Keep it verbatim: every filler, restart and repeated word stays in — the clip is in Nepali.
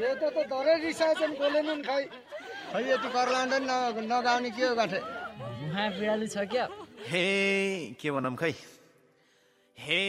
यो त त धरै रिसाएछन् बोलेनन् खै खै यति कर्लान्ड नगाउने के हो गाठे मुहा बिराली छ क्या हे के भनौँ खै हे